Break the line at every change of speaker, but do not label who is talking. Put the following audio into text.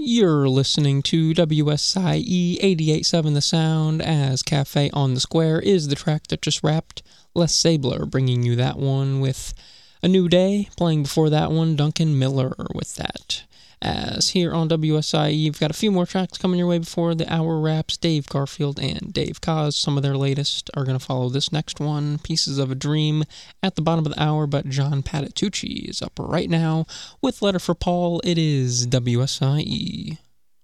You're listening to WSIE 88.7 The Sound, as Cafe on the Square is the track that just wrapped. Les Sabler bringing you that one with A New Day, playing before that one Duncan Miller with that. As here on WSIE, you've got a few more tracks coming your way before the hour wraps. Dave Garfield and Dave Koz, some of their latest, are going to follow this next one, Pieces of a Dream, at the bottom of the hour, but John Patitucci is up right now with Letter for Paul. It is WSIE.